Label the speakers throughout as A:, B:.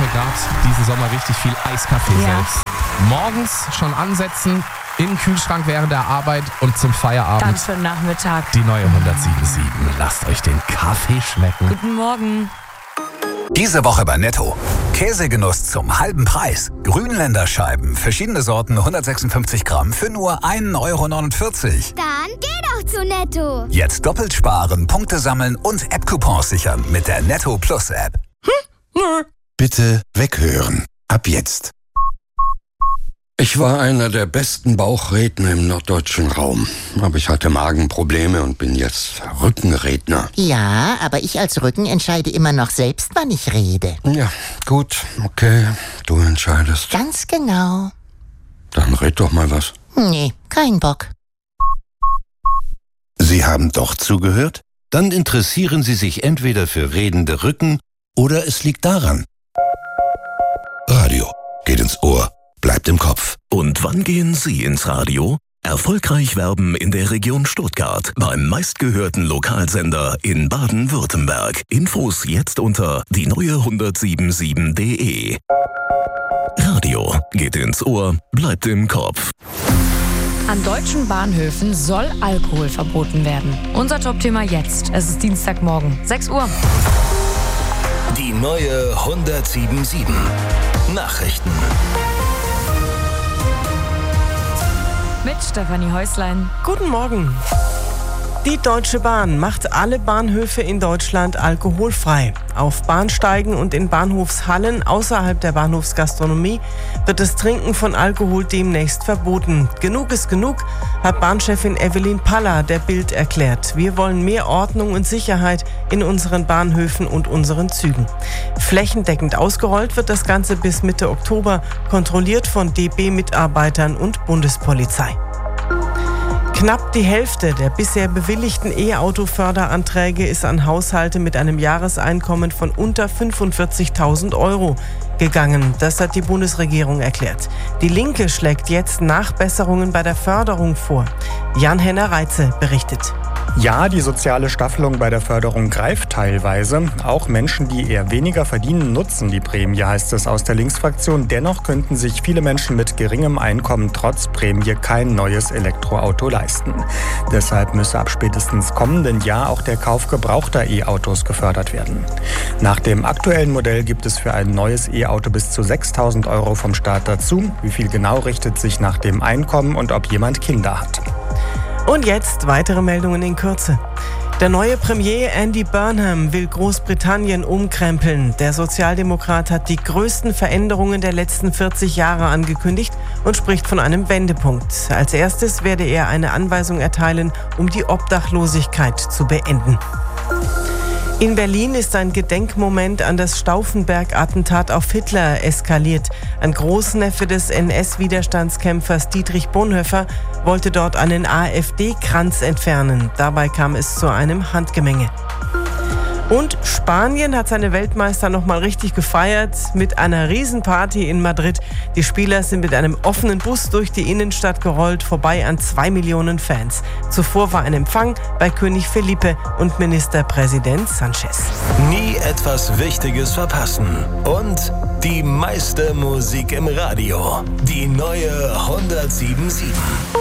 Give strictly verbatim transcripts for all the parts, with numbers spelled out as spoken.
A: Grad, diesen Sommer richtig viel Eiskaffee
B: Ja.
A: selbst. Morgens schon ansetzen, in den Kühlschrank während der Arbeit und zum Feierabend
B: Dann für den Nachmittag.
A: die neue hundertsiebenundsiebzig. Lasst euch den Kaffee schmecken.
B: Guten Morgen.
C: Diese Woche bei Netto. Käsegenuss zum halben Preis. Grünländer Scheiben, verschiedene Sorten, hundertsechsundfünfzig Gramm für nur ein Euro neunundvierzig.
D: Dann geh doch zu Netto.
C: Jetzt doppelt sparen, Punkte sammeln und App-Coupons sichern mit der Netto Plus App.
E: Bitte weghören. Ab jetzt.
F: Ich war einer der besten Bauchredner im norddeutschen Raum. Aber ich hatte Magenprobleme und bin jetzt Rückenredner.
G: Ja, aber ich als Rücken entscheide immer noch selbst, wann ich rede.
F: Ja, gut, okay, du entscheidest.
G: Ganz genau.
F: Dann red doch mal was.
G: Nee, kein Bock.
E: Sie haben doch zugehört? Dann interessieren Sie sich entweder für redende Rücken oder es liegt daran. Radio geht ins Ohr, bleibt im Kopf.
H: Und wann gehen Sie ins Radio? Erfolgreich werben in der Region Stuttgart beim meistgehörten Lokalsender in Baden-Württemberg. Infos jetzt unter die neue hundertsiebenundsiebzig punkt de. Radio geht ins Ohr, bleibt im Kopf.
B: An deutschen Bahnhöfen soll Alkohol verboten werden. Unser Top-Thema jetzt. Es ist Dienstagmorgen, sechs Uhr.
H: Die neue hundertsiebenundsiebzig. Nachrichten.
B: Mit Stefanie Häuslein.
I: Guten Morgen. Die Deutsche Bahn macht alle Bahnhöfe in Deutschland alkoholfrei. Auf Bahnsteigen und in Bahnhofshallen außerhalb der Bahnhofsgastronomie wird das Trinken von Alkohol demnächst verboten. Genug ist genug, hat Bahnchefin Evelyn Paller der Bild erklärt. Wir wollen mehr Ordnung und Sicherheit in unseren Bahnhöfen und unseren Zügen. Flächendeckend ausgerollt wird das Ganze bis Mitte Oktober, kontrolliert von D B-Mitarbeitern und Bundespolizei. Knapp die Hälfte der bisher bewilligten E-Auto-Förderanträge ist an Haushalte mit einem Jahreseinkommen von unter fünfundvierzigtausend Euro gegangen. Das hat die Bundesregierung erklärt. Die Linke schlägt jetzt Nachbesserungen bei der Förderung vor. Jan-Henner Reitze berichtet.
J: Ja, die soziale Staffelung bei der Förderung greift teilweise. Auch Menschen, die eher weniger verdienen, nutzen die Prämie, heißt es aus der Linksfraktion. Dennoch könnten sich viele Menschen mit geringem Einkommen trotz Prämie kein neues Elektroauto leisten. Deshalb müsse ab spätestens kommenden Jahr auch der Kauf gebrauchter E-Autos gefördert werden. Nach dem aktuellen Modell gibt es für ein neues E-Auto bis zu sechstausend Euro vom Staat dazu. Wie viel genau richtet sich nach dem Einkommen und ob jemand Kinder hat.
I: Und jetzt weitere Meldungen in Kürze. Der neue Premier Andy Burnham will Großbritannien umkrempeln. Der Sozialdemokrat hat die größten Veränderungen der letzten vierzig Jahre angekündigt und spricht von einem Wendepunkt. Als erstes werde er eine Anweisung erteilen, um die Obdachlosigkeit zu beenden. In Berlin ist ein Gedenkmoment an das Stauffenberg-Attentat auf Hitler eskaliert. Ein Großneffe des N S-Widerstandskämpfers Dietrich Bonhoeffer wollte dort einen AfD-Kranz entfernen. Dabei kam es zu einem Handgemenge. Und Spanien hat seine Weltmeister nochmal richtig gefeiert mit einer Riesenparty in Madrid. Die Spieler sind mit einem offenen Bus durch die Innenstadt gerollt, vorbei an zwei Millionen Fans. Zuvor war ein Empfang bei König Felipe und Ministerpräsident Sanchez.
H: Nie etwas Wichtiges verpassen. Und die meiste Musik im Radio. Die neue hundertsiebenundsiebzig.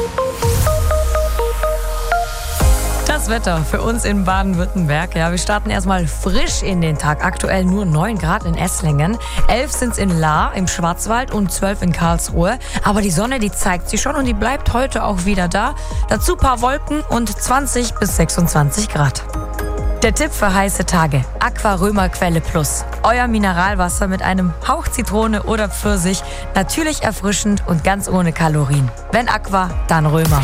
B: Das Wetter für uns in Baden-Württemberg. Ja, wir starten erstmal frisch in den Tag. Aktuell nur neun Grad in Esslingen. elf sind es in Lahr im Schwarzwald und zwölf in Karlsruhe. Aber die Sonne, die zeigt sich schon und die bleibt heute auch wieder da. Dazu ein paar Wolken und zwanzig bis sechsundzwanzig Grad. Der Tipp für heiße Tage: Aqua Römer Quelle Plus. Euer Mineralwasser mit einem Hauch Zitrone oder Pfirsich. Natürlich erfrischend und ganz ohne Kalorien. Wenn Aqua, dann Römer.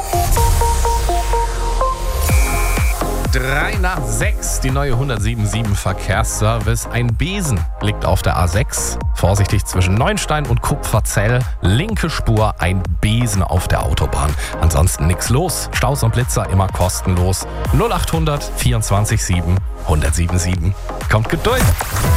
A: Drei nach sechs, die neue hundertsiebenundsiebzig Verkehrsservice. Ein Besen liegt auf der A sechs. Vorsichtig zwischen Neunstein und Kupferzell. Linke Spur, ein Besen auf der Autobahn. Ansonsten nichts los. Staus und Blitzer immer kostenlos. null achthundert vierundzwanzig sieben hundertsiebenundsiebzig. Kommt Geduld.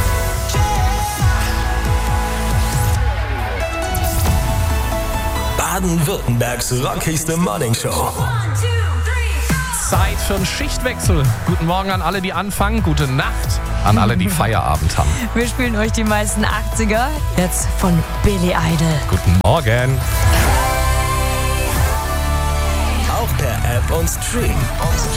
H: Baden-Württembergs rockigste Morningshow.
A: Zeit für einen Schichtwechsel. Guten Morgen an alle, die anfangen. Gute Nacht. an alle, die Feierabend haben.
B: Wir spielen euch die meisten achtziger, jetzt von Billy Idol.
A: Guten Morgen.
H: Auch per App und Stream.